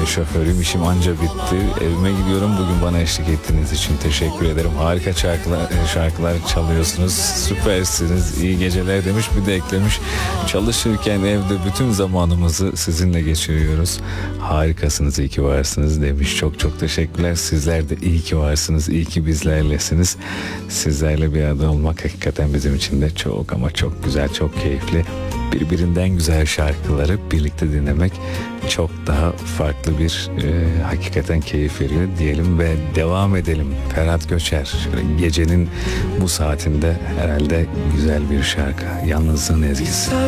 şoförüyüm, işim anca bitti. Evime gidiyorum. Bugün bana eşlik ettiğiniz için teşekkür ederim. Harika şarkılar çalıyorsunuz. Süpersiniz. İyi geceler demiş. Bir de eklemiş. Çalışırken evde bütün zamanımızı sizinle geçiriyoruz. Harikasınız, iyi ki varsınız demiş. Çok çok teşekkürler. Sizler de iyi ki varsınız. İyi ki bizlerlesiniz. Sizlerle bir arada olmak hakikaten bizim için de çok ama çok güzel, çok keyifli. Birbirinden güzel şarkıları birlikte dinlemek çok daha farklı bir hakikaten keyif veriyor diyelim ve devam edelim. Ferhat Göçer, şöyle gecenin bu saatinde herhalde güzel bir şarkı. Yalnızlığın ezgisi.